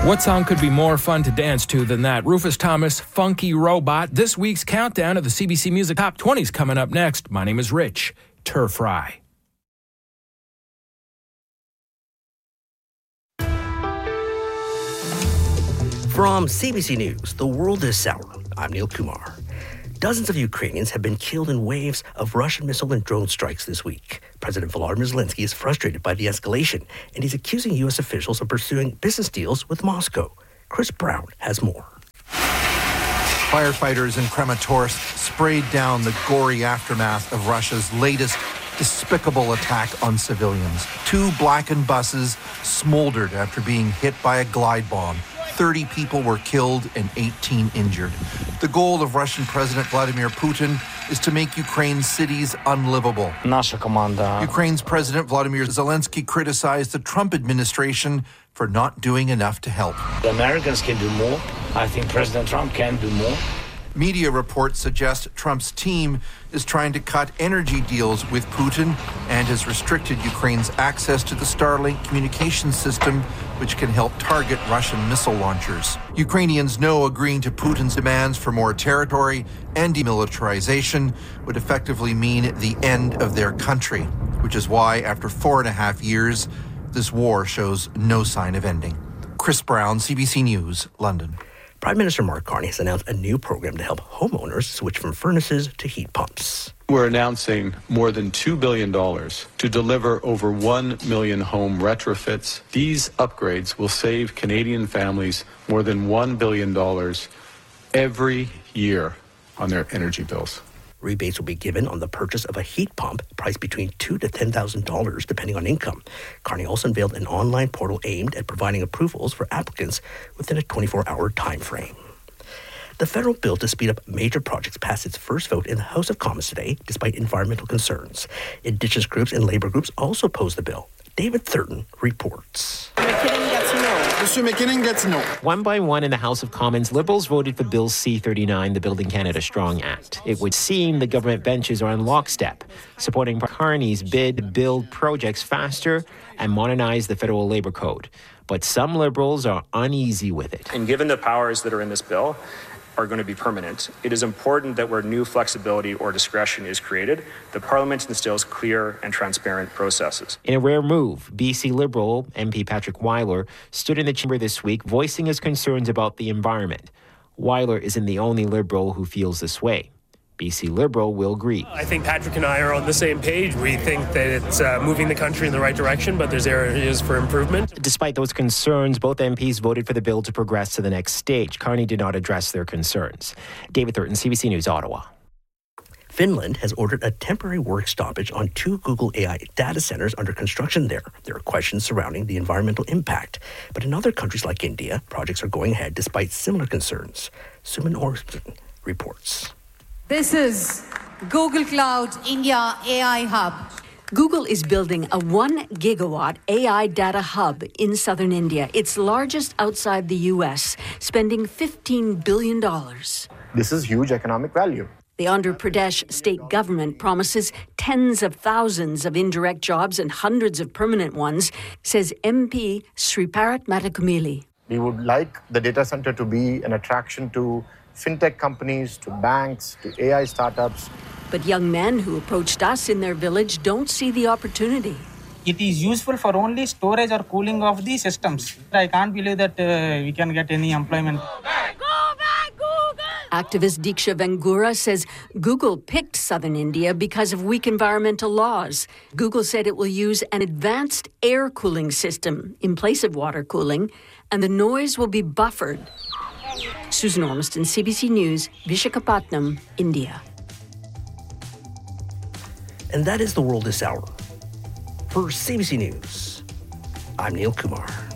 What song could be more fun to dance to than that? Rufus Thomas, Funky Robot. This week's countdown of the CBC Music Top 20s coming up next. My name is Rich Turfry. From CBC News, the world is sour. I'm Neil Kumar. Dozens of Ukrainians have been killed in waves of Russian missile and drone strikes this week. President Volodymyr Zelensky is frustrated by the escalation, and he's accusing U.S. officials of pursuing business deals with Moscow. Chris Brown has more. Firefighters in Kramatorsk sprayed down the gory aftermath of Russia's latest despicable attack on civilians. 2 blackened buses smoldered after being hit by a glide bomb. 30 people were killed and 18 injured. The goal of Russian President Vladimir Putin is to make Ukraine's cities unlivable. Ukraine's President Volodymyr Zelensky criticized the Trump administration for not doing enough to help. The Americans can do more. I think President Trump can do more. Media reports suggest Trump's team is trying to cut energy deals with Putin and has restricted Ukraine's access to the Starlink communications system, which can help target Russian missile launchers. Ukrainians know agreeing to Putin's demands for more territory and demilitarization would effectively mean the end of their country, which is why, after 4.5 years, this war shows no sign of ending. Chris Brown, CBC News, London. Prime Minister Mark Carney has announced a new program to help homeowners switch from furnaces to heat pumps. We're announcing more than $2 billion to deliver over 1 million home retrofits. These upgrades will save Canadian families more than $1 billion every year on their energy bills. Rebates will be given on the purchase of a heat pump priced between $2,000 to $10,000, depending on income. Carney also unveiled an online portal aimed at providing approvals for applicants within a 24-hour time frame. The federal bill to speed up major projects passed its first vote in the House of Commons today, despite environmental concerns. Indigenous groups and labor groups also opposed the bill. David Thurton reports. Mr. McKinnon gets no. One by one in the House of Commons, Liberals voted for Bill C-39, the Building Canada Strong Act. It would seem the government benches are in lockstep, supporting Carney's bid to build projects faster and modernize the federal labor code. But some Liberals are uneasy with it. And given the powers that are in this bill are going to be permanent, it is important that where new flexibility or discretion is created, the Parliament instills clear and transparent processes. In a rare move, BC Liberal MP Patrick Weiler stood in the chamber this week voicing his concerns about the environment. Weiler isn't the only Liberal who feels this way. BC Liberal Will Green. I think Patrick and I are on the same page. We think that it's moving the country in the right direction, but there's areas for improvement. Despite those concerns, both MPs voted for the bill to progress to the next stage. Carney did not address their concerns. David Thurton, CBC News, Ottawa. Finland has ordered a temporary work stoppage on 2 Google AI data centers under construction there. There are questions surrounding the environmental impact. But in other countries like India, projects are going ahead despite similar concerns. Suman Orston reports. This is Google Cloud India AI Hub. Google is building a 1 gigawatt AI data hub in southern India. It's largest outside the U.S., spending $15 billion. This is huge economic value. The Andhra Pradesh state government promises tens of thousands of indirect jobs and hundreds of permanent ones, says MP Sriparat Matakumili. We would like the data center to be an attraction to fintech companies, to banks, to AI startups. But young men who approached us in their village don't see the opportunity. It is useful for only storage or cooling of the systems. I can't believe that we can get any employment. Go back, Google! Activist Diksha Vengura says Google picked southern India because of weak environmental laws. Google said it will use an advanced air cooling system in place of water cooling, and the noise will be buffered. Susan Ormiston, CBC News, Visakhapatnam, India. And that is The World This Hour. For CBC News, I'm Neil Kumar.